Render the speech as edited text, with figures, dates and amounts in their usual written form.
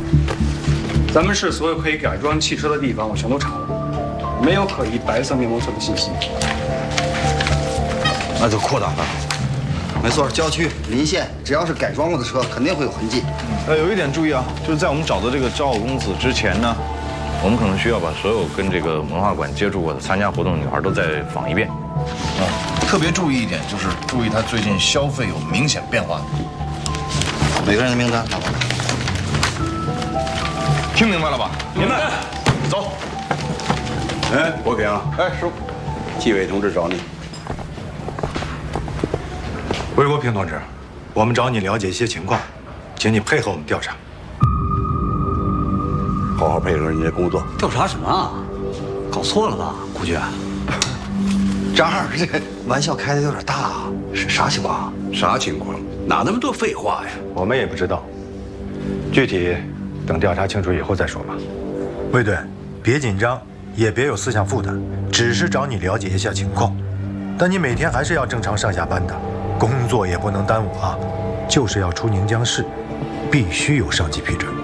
咱们市所有可以改装汽车的地方，我全都查了，没有可疑白色面包车的信息。 那就扩大了。 没错，郊区、邻县，只要是改装过的车，肯定会有痕迹。 有一点注意啊，就是在我们找到这个赵公子之前呢，我们可能需要把所有跟这个文化馆接触过的、参加活动的女孩都再访一遍。 啊，特别注意一点，就是注意他最近消费有明显变化。 每个人的名单拿过来。 听明白了吧？ 明白。 走。 哎，国平。 哎，师傅。 纪委同志找你。 魏国平同志，我们找你了解一些情况，请你配合我们调查。 好好配合人家工作。 调查什么啊？搞错了吧，顾局？ 张二，这玩笑开的有点大啊，是啥情况？ 啥情况？哪那么多废话呀？ 我们也不知道，具体等调查清楚以后再说吧。魏队，别紧张，也别有思想负担，只是找你了解一下情况。但你每天还是要正常上下班的，工作也不能耽误啊。就是要出宁江市，必须有上级批准。